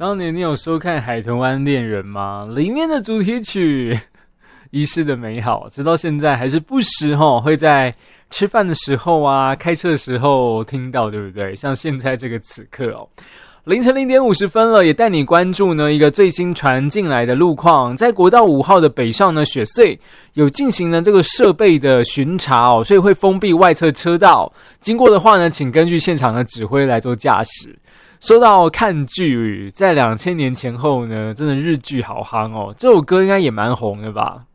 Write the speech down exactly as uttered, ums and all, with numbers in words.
当年你有收看《海豚湾恋人》吗？里面的主题曲《遗失的美好》，直到现在还是不时齁会在吃饭的时候啊、开车的时候听到，对不对？像现在这个此刻哦。凌晨零点五十分了，也带你关注呢一个最新传进来的路况，在国道五号的北上呢雪隧有进行呢这个设备的巡查哦，所以会封闭外侧车道，经过的话呢，请根据现场的指挥来做驾驶。说到看剧，在两千年前后呢，真的日剧好夯哦，这首歌应该也蛮红的吧？